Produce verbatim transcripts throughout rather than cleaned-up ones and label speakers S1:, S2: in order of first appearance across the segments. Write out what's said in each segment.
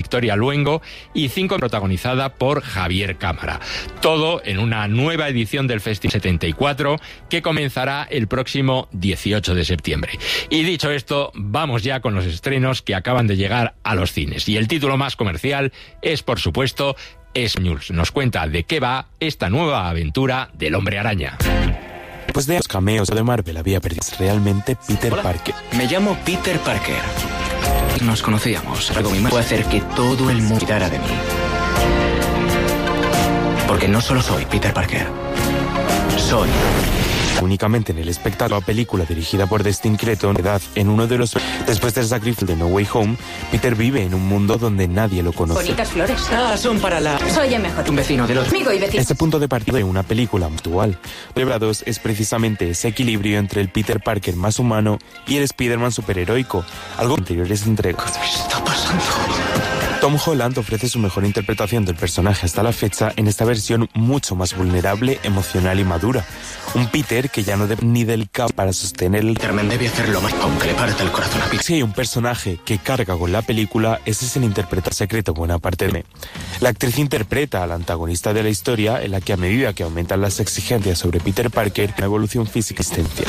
S1: Victoria Luengo y cinco protagonizada por Javier Cámara. Todo en una nueva edición del Festival setenta y cuatro que comenzará el próximo dieciocho de septiembre. Y dicho esto, vamos ya con los estrenos que acaban de llegar a los cines. Y el título más comercial es, por supuesto, News. Nos cuenta de qué va esta nueva aventura del Hombre Araña.
S2: Después de los cameos de Marvel había perdido realmente Peter
S3: Hola.
S2: Parker.
S3: Me llamo Peter Parker. Nos conocíamos. Algo mi puede hacer que todo el mundo cuidara de mí. Porque no solo soy Peter Parker. Soy...
S2: Únicamente en el espectáculo, la película dirigida por Destin Cretton, edad en uno de los... Después del sacrificio de No Way Home, Peter vive en un mundo donde nadie lo conoce.
S4: Bonitas flores.
S3: Ah, son para la...
S4: Soy el mejor.
S3: Un vecino de los...
S4: Amigo y vecino.
S2: Este punto de partida de una película actual. Celebrados es precisamente ese equilibrio entre el Peter Parker más humano y el Spider-Man superheroico, algo en anteriores entregas.
S3: ¿Qué está pasando?
S2: Tom Holland ofrece su mejor interpretación del personaje hasta la fecha en esta versión mucho más vulnerable, emocional y madura. Un Peter que ya no debe ni del caos para sostener el...
S3: Carmen debe hacerlo más, aunque le parte el corazón a Peter.
S2: Si hay un personaje que carga con la película, ese es el interpretar secreto buena parte de... La actriz interpreta al antagonista de la historia, en la que a medida que aumentan las exigencias sobre Peter Parker, una evolución física y existencia.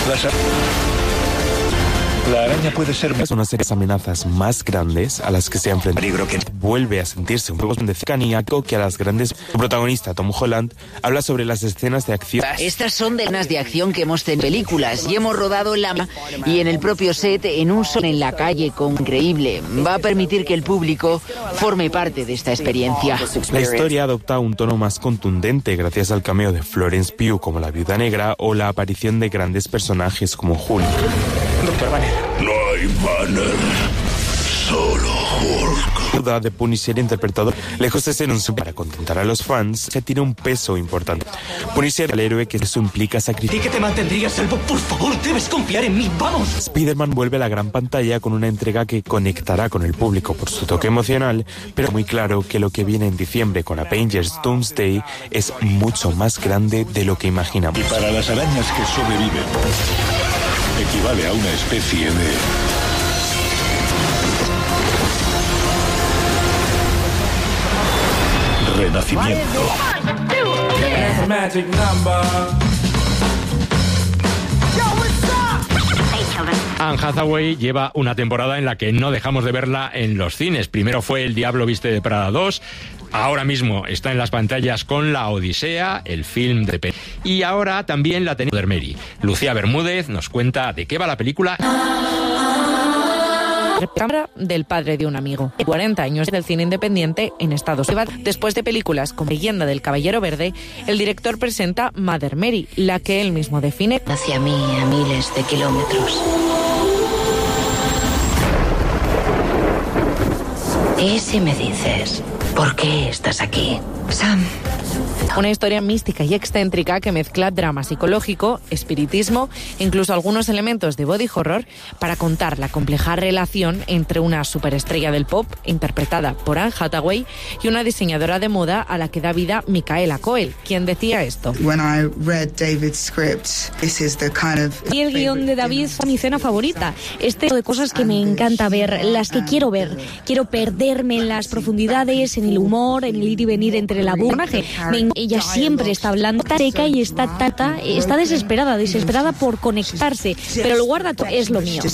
S5: La araña puede ser...
S2: Es una serie de amenazas más grandes a las que se enfrenta.
S5: Peligro que...
S2: Vuelve a sentirse un poco de cercanía que a las grandes... El protagonista, Tom Holland, habla sobre las escenas de acción.
S6: Estas son de escenas de acción que hemos tenido en películas y hemos rodado en la... y en el propio set, en un son en la calle con increíble. Va a permitir que el público forme parte de esta experiencia.
S2: La historia adopta un tono más contundente gracias al cameo de Florence Pugh como la Viuda Negra o la aparición de grandes personajes como Hulk.
S3: Doctor Banner.
S5: No hay Banner, solo Hulk.
S2: Duda de Punisher interpretado, lejos de ser un super para contentar a los fans, se tiene un peso importante. Punisher, el héroe que eso implica sacrificio.
S3: ¿Y que te mantendrías salvo? Por favor, debes confiar en mí, vamos.
S2: Spider-Man vuelve a la gran pantalla con una entrega que conectará con el público por su toque emocional, pero muy claro que lo que viene en diciembre con Avengers Doomsday es mucho más grande de lo que imaginamos.
S5: Y para las arañas que sobreviven, equivale a una especie de... renacimiento.
S1: Anne Hathaway lleva una temporada en la que no dejamos de verla en los cines. Primero fue El Diablo Viste de Prada dos, ahora mismo está en las pantallas con La Odisea, el film de... Pe- y ahora también la tenemos Mary. Lucía Bermúdez nos cuenta de qué va la película.
S7: Cámara del padre de un amigo. cuarenta años del cine independiente en Estados Unidos. Después de películas como Leyenda del Caballero Verde, el director presenta Mother Mary, la que él mismo define
S8: hacia mí a miles de kilómetros. ¿Y si me dices por qué estás aquí, Sam?
S7: Una historia mística y excéntrica que mezcla drama psicológico, espiritismo e incluso algunos elementos de body horror para contar la compleja relación entre una superestrella del pop, interpretada por Anne Hathaway, y una diseñadora de moda a la que da vida Micaela Coel, quien decía esto.
S9: Y el guión de David es mi escena favorita. Este tipo de cosas que me encanta ver, las que quiero ver. Quiero perderme en las profundidades, en el humor, en el ir y venir entre la personaje. Ella siempre está hablando, está seca y está tata, está desesperada, desesperada por conectarse, pero el guarda es lo mío.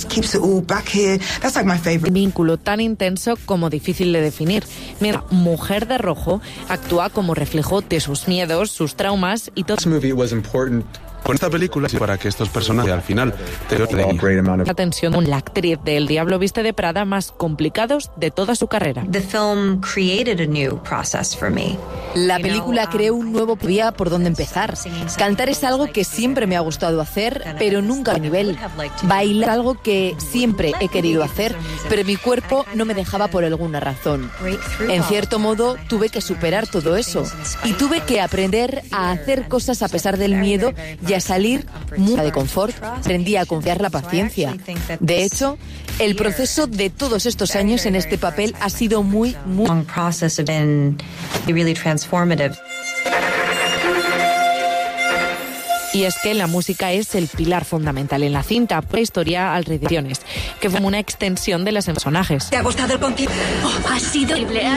S7: Un vínculo tan intenso como difícil de definir. Mira, Mujer de Rojo actúa como reflejo de sus miedos, sus traumas y todo.
S10: Con esta película, para que estos personajes al final te
S7: la tensión con la actriz de El Diablo Viste de Prada más complicados de toda su carrera.
S11: La película creó un nuevo día por donde empezar. Cantar es algo que siempre me ha gustado hacer, pero nunca a nivel. Bailar es algo que siempre he querido hacer, pero mi cuerpo no me dejaba por alguna razón. En cierto modo, tuve que superar todo eso y tuve que aprender a hacer cosas a pesar del miedo y a salir mucho de confort. Aprendí a confiar la paciencia. De hecho, el proceso de todos estos años en este papel ha sido muy, muy... Y es que la música es el pilar fundamental en la cinta, por la historia alrededor, que fue como una extensión de los personajes.
S4: ¿Te ha gustado el concierto? Oh, ha sido...